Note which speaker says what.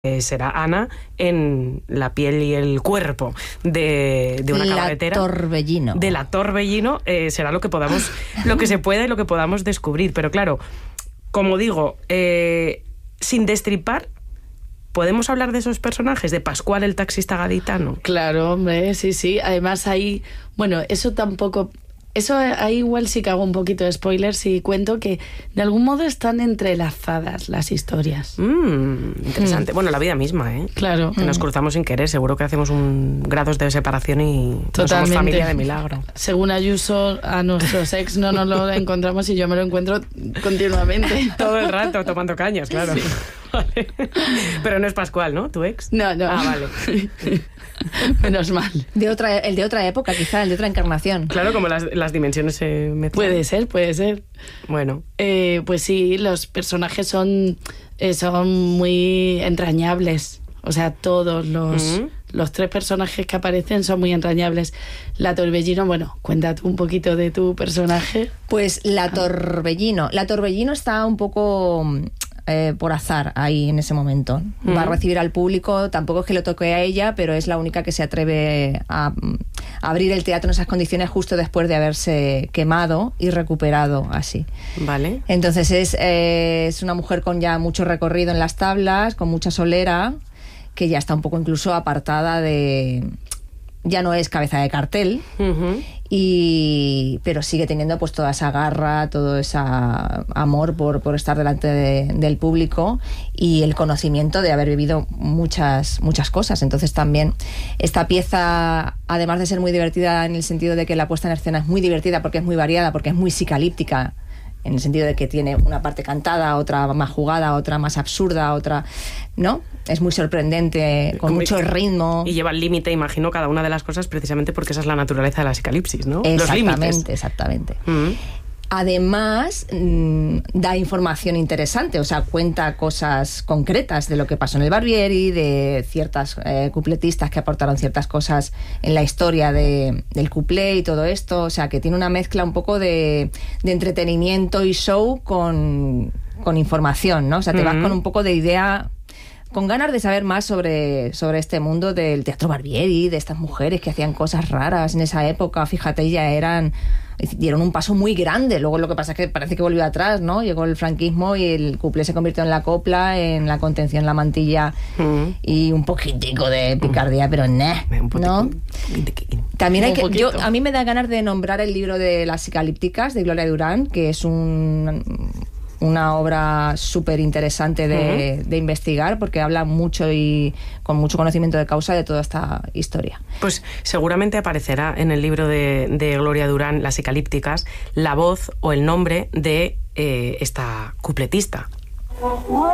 Speaker 1: será Ana en la piel y el cuerpo de una cabaretera.
Speaker 2: Torbellino.
Speaker 1: De la Torbellino, será lo que se pueda y lo que podamos descubrir. Pero claro, como digo, sin destripar, ¿podemos hablar de esos personajes? De Pascual, el taxista gaditano.
Speaker 3: Claro, hombre, sí. Además ahí, bueno, eso ahí igual sí que hago un poquito de spoilers y cuento que de algún modo están entrelazadas las historias.
Speaker 1: Interesante. Bueno, la vida misma, ¿eh?
Speaker 3: Claro.
Speaker 1: Que nos cruzamos sin querer, seguro que hacemos grados de separación y no somos familia de milagro.
Speaker 3: Según Ayuso, a nuestros ex no nos lo encontramos y yo me lo encuentro continuamente.
Speaker 1: Todo el rato, tomando cañas, claro. Sí. Vale. Pero no es Pascual, ¿no? ¿Tu ex?
Speaker 3: No.
Speaker 1: Ah, vale.
Speaker 3: Menos mal.
Speaker 2: El de otra época, quizá, el de otra encarnación.
Speaker 1: Claro, como las dimensiones se mezclan.
Speaker 3: Puede ser.
Speaker 1: Bueno.
Speaker 3: Pues sí, los personajes son muy entrañables. O sea, todos los tres personajes que aparecen son muy entrañables. La Torbellino, bueno, cuéntate un poquito de tu personaje.
Speaker 2: Pues la Torbellino está un poco por azar ahí en ese momento. Va a recibir al público, tampoco es que lo toque a ella, pero es la única que se atreve a abrir el teatro en esas condiciones justo después de haberse quemado y recuperado así.
Speaker 1: Vale.
Speaker 2: Entonces es una mujer con ya mucho recorrido en las tablas, con mucha solera, que ya está un poco incluso apartada ya no es cabeza de cartel, pero sigue teniendo pues toda esa garra, todo ese amor por estar delante del público y el conocimiento de haber vivido muchas cosas. Entonces también esta pieza, además de ser muy divertida en el sentido de que la puesta en escena es muy divertida porque es muy variada, porque es muy psicalíptica, en el sentido de que tiene una parte cantada, otra más jugada, otra más absurda, otra... ¿no? Es muy sorprendente, con mucho ritmo.
Speaker 1: Y lleva el límite, imagino, cada una de las cosas, precisamente porque esa es la naturaleza de la psicalipsis, ¿no?
Speaker 2: Exactamente,
Speaker 1: los límites.
Speaker 2: Exactamente. Además, da información interesante, o sea, cuenta cosas concretas de lo que pasó en el Barbieri, de ciertas cupletistas que aportaron ciertas cosas en la historia del cuplé y todo esto, o sea, que tiene una mezcla un poco de entretenimiento y show con información, ¿no? O sea, te vas con un poco de idea, con ganas de saber más sobre este mundo del teatro Barbieri, de estas mujeres que hacían cosas raras en esa época. Fíjate, dieron un paso muy grande. Luego lo que pasa es que parece que volvió atrás, ¿no? Llegó el franquismo y el cuplé se convirtió en la copla, en la contención, la mantilla y un poquitico de picardía, pero ¿no? También a mí me da ganas de nombrar el libro de las psicalípticas de Gloria Durán, que es una obra súper interesante de investigar, porque habla mucho y con mucho conocimiento de causa de toda esta historia.
Speaker 1: Pues seguramente aparecerá en el libro de Gloria Durán, Las psicalípticas, la voz o el nombre de esta cupletista.